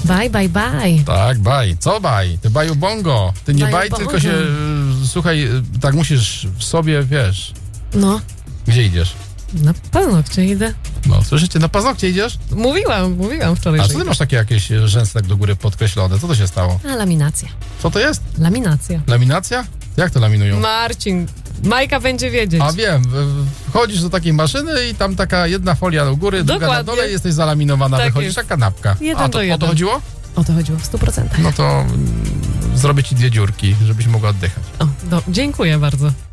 Bye, bye, bye. Tak, baj. Co baj? Ty baju bongo. Ty nie Baju baj, bongo. tylko się, słuchaj, tak musisz w sobie, wiesz, No, gdzie idziesz? na paznokcie idę. No, słyszycie, na paznokcie idziesz? Mówiłam wczoraj, A że co ty idę. masz takie jakieś rzęsy tak do góry podkreślone? Co to się stało? A, laminacja. Co to jest? Laminacja. Laminacja? Jak to laminują? Marcin, Majka będzie wiedzieć. A wiem, wchodzisz do takiej maszyny i tam taka jedna folia u góry, druga na Dokładnie. dole i jesteś zalaminowana, Tak wychodzisz jest. jak kanapka. Jeden A do to, o to jeden. chodziło? O to chodziło w 100%. No to zrobię ci 2 dziurki, żebyś mogła oddychać. O, dziękuję bardzo.